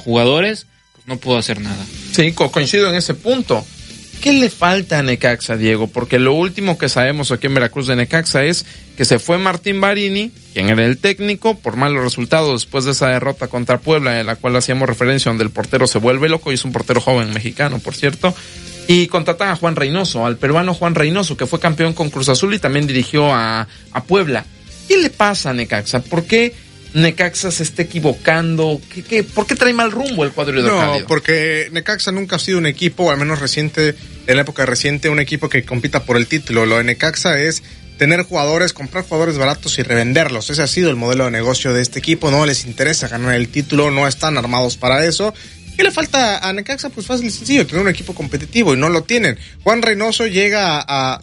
jugadores, pues no pudo hacer nada. Sí, coincido en ese punto. ¿Qué le falta a Necaxa, Diego? Porque lo último que sabemos aquí en Veracruz de Necaxa es que se fue Martín Barini, quien era el técnico, por malos resultados después de esa derrota contra Puebla, en la cual hacíamos referencia, donde el portero se vuelve loco, y es un portero joven mexicano, por cierto, y contratan a Juan Reynoso, al peruano Juan Reynoso, que fue campeón con Cruz Azul y también dirigió a Puebla. ¿Qué le pasa a Necaxa? ¿Por qué Necaxa se está equivocando? ¿Por qué trae mal rumbo el cuadro hidrocálido? No, porque Necaxa nunca ha sido un equipo, o al menos reciente, en la época reciente, un equipo que compita por el título. Lo de Necaxa es tener jugadores, comprar jugadores baratos y revenderlos. Ese ha sido el modelo de negocio de este equipo. No les interesa ganar el título, no están armados para eso. ¿Qué le falta a Necaxa? Pues fácil y sencillo, tener un equipo competitivo, y no lo tienen. Juan Reynoso llega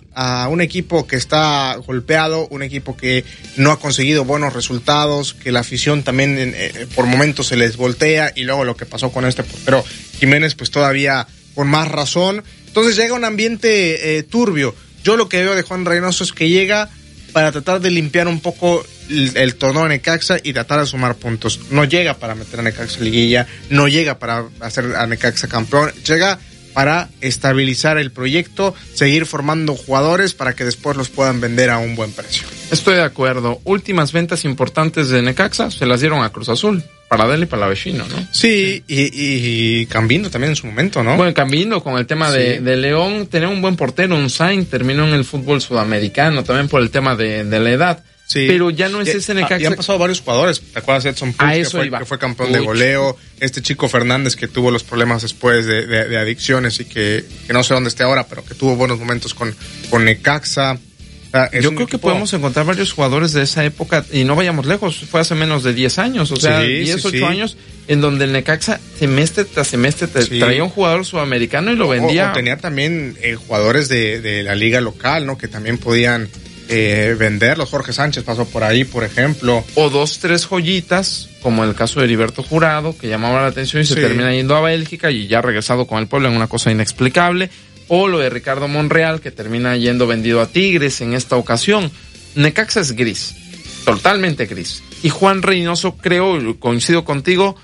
a un equipo que está golpeado, un equipo que no ha conseguido buenos resultados, que la afición también por momentos se les voltea, y luego lo que pasó con este portero Jiménez, pues todavía con más razón. Entonces llega un ambiente turbio. Yo lo que veo de Juan Reynoso es que llega para tratar de limpiar un poco el torneo de Necaxa y tratar de sumar puntos. No llega para meter a Necaxa en liguilla, no llega para hacer a Necaxa campeón, llega para estabilizar el proyecto, seguir formando jugadores para que después los puedan vender a un buen precio. Estoy de acuerdo. Últimas ventas importantes de Necaxa se las dieron a Cruz Azul, Paradela y Palavecino, ¿no? Sí, y Cambindo también en su momento, ¿no? Bueno, Cambindo con el tema de León, tenía un buen portero, un Sainz, terminó en el fútbol sudamericano, también por el tema de la edad. Sí. Pero ya no es ese Necaxa. Y han pasado varios jugadores. ¿Te acuerdas de Edson Puig, que fue campeón de goleo? Este Chico Fernández, que tuvo los problemas después de adicciones y que no sé dónde esté ahora, pero que tuvo buenos momentos con Necaxa. Yo creo que podemos encontrar varios jugadores de esa época, y no vayamos lejos, fue hace menos de 10 años, o sea, 8 años, en donde el Necaxa semestre tras semestre traía un jugador sudamericano y lo vendía. O tenía también jugadores de la liga local, ¿no? Que también podían venderlos. Jorge Sánchez pasó por ahí, por ejemplo. O 2-3 joyitas, como el caso de Heriberto Jurado, que llamaba la atención y se termina yendo a Bélgica y ya regresado con el pueblo en una cosa inexplicable. O lo de Ricardo Monreal, que termina yendo vendido a Tigres en esta ocasión. Necaxa es gris, totalmente gris. Y Juan Reynoso, creo, coincido contigo,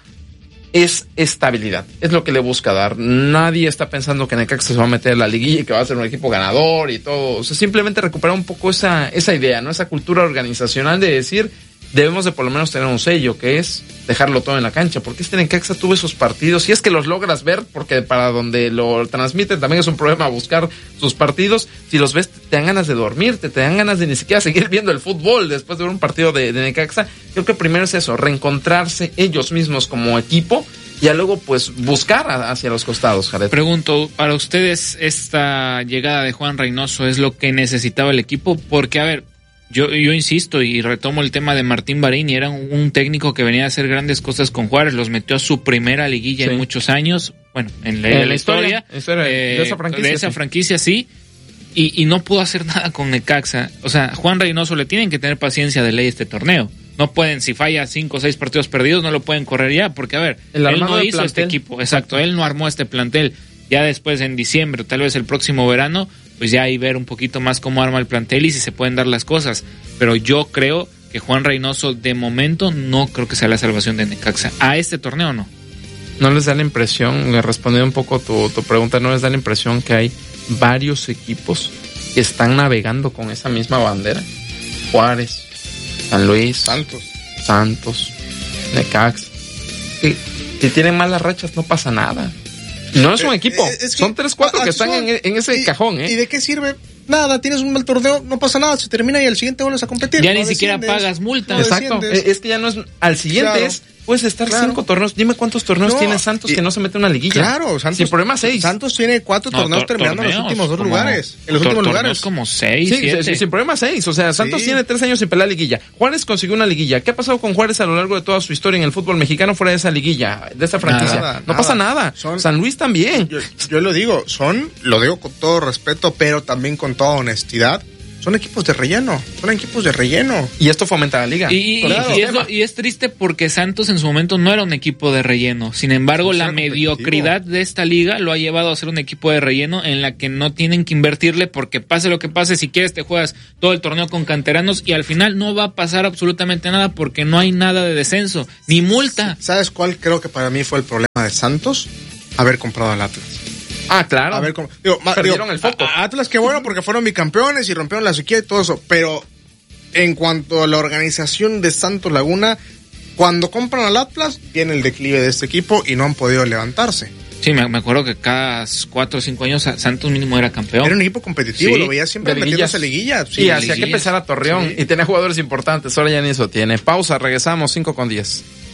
es estabilidad. Es lo que le busca dar. Nadie está pensando que Necaxa se va a meter en la liguilla y que va a ser un equipo ganador y todo. O sea, simplemente recuperar un poco esa idea, ¿no? Esa cultura organizacional de decir, debemos de por lo menos tener un sello, que es dejarlo todo en la cancha, porque Necaxa tuvo esos partidos, si es que los logras ver, porque para donde lo transmiten también es un problema buscar sus partidos. Si los ves, te dan ganas de dormirte, te dan ganas de ni siquiera seguir viendo el fútbol después de ver un partido de Necaxa. Creo que primero es eso, reencontrarse ellos mismos como equipo, y ya luego pues buscar hacia los costados, Jared. Pregunto, ¿para ustedes esta llegada de Juan Reynoso es lo que necesitaba el equipo? Porque, a ver, Yo insisto y retomo el tema de Martín Barini. Era un técnico que venía a hacer grandes cosas con Juárez, los metió a su primera liguilla en muchos años, bueno, en la historia de esa franquicia, sí, y no pudo hacer nada con Necaxa. O sea, Juan Reynoso le tienen que tener paciencia de ley este torneo. No pueden, si falla 5 o 6 partidos perdidos, no lo pueden correr ya, porque a ver, él no hizo este equipo, exacto, él no armó este plantel. Ya después en diciembre, tal vez el próximo verano, pues ya ahí ver un poquito más cómo arma el plantel y si se pueden dar las cosas. Pero yo creo que Juan Reynoso, de momento, no creo que sea la salvación de Necaxa. ¿A este torneo no? ¿No les da la impresión, respondiendo un poco tu pregunta, no les da la impresión que hay varios equipos que están navegando con esa misma bandera? Juárez, San Luis, Santos, Necaxa. Si tienen malas rachas no pasa nada. No es un equipo, son 3-4 que están en ese cajón, ¿eh? ¿Y de qué sirve? Nada, tienes un mal torneo, no pasa nada, se termina y al siguiente vuelves a competir. Ya no ni siquiera pagas multa. Exacto, es que ya no es, al siguiente es, puedes estar 5 torneos, dime cuántos torneos tiene Santos que no se mete en una liguilla. Claro, Santos. Sin problema 6. Santos tiene 4 torneos terminando en los últimos 2 lugares. En los últimos lugares. Como 6, 7. Sin problema 6, o sea, Santos tiene 3 años sin pelear liguilla. Juárez consiguió una liguilla. ¿Qué ha pasado con Juárez a lo largo de toda su historia en el fútbol mexicano fuera de esa liguilla, de esa franquicia? No pasa nada. San Luis también. Yo lo digo, lo digo con todo respeto, pero también con toda honestidad. Son equipos de relleno, Y esto fomenta la liga. Y es triste porque Santos en su momento no era un equipo de relleno. Sin embargo, la mediocridad de esta liga lo ha llevado a ser un equipo de relleno en la que no tienen que invertirle, porque pase lo que pase, si quieres te juegas todo el torneo con canteranos y al final no va a pasar absolutamente nada porque no hay nada de descenso, ni multa. ¿Sabes cuál creo que para mí fue el problema de Santos haber comprado al Atlas. Ah, claro. Perdieron el foco. Atlas, qué bueno, porque fueron bicampeones y rompieron la sequía y todo eso. Pero en cuanto a la organización de Santos Laguna, cuando compran al Atlas, viene el declive de este equipo y no han podido levantarse. Sí, me acuerdo que cada 4 o 5 años Santos mínimo era campeón. Era un equipo competitivo, Sí, lo veía siempre metiéndose a liguilla. Sí, y hacía que pesar a Torreón. Sí. Y tenía jugadores importantes, ahora ya ni eso tiene. Pausa, regresamos 5:10.